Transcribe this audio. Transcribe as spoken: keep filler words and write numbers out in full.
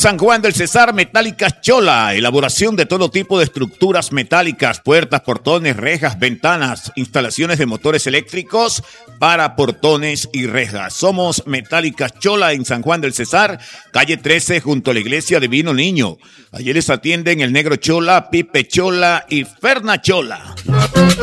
San Juan del Cesar, Metálicas Chola, elaboración de todo tipo de estructuras metálicas, puertas, portones, rejas, ventanas, instalaciones de motores eléctricos para portones y rejas. Somos Metálicas Chola en San Juan del Cesar, calle trece, junto a la iglesia Divino Niño. Allí les atienden el Negro Chola, Pipe Chola y Ferna Chola.